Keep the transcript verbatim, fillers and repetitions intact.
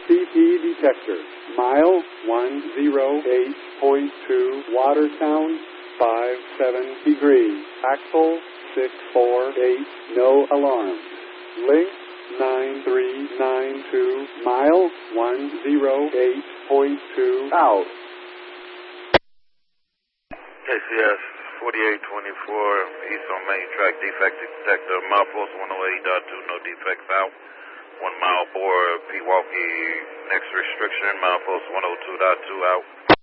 C P detector. Mile one oh eight point two. Water sound five seven degrees. Axle six four eight. No alarms. Link nine three nine two. Mile one oh eight point two. Out. K C S forty-eight twenty-four, east on main track, defect detector, milepost one oh eight point two, no defects out. One mile bore, Pewaukee, next restriction, milepost one oh two point two out.